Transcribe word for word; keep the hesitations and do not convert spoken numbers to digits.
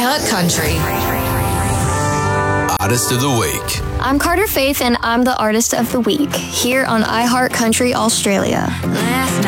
iHeart Country. Artist of the Week. I'm Carter Faith, and I'm the Artist of the Week here on iHeart Country Australia. Last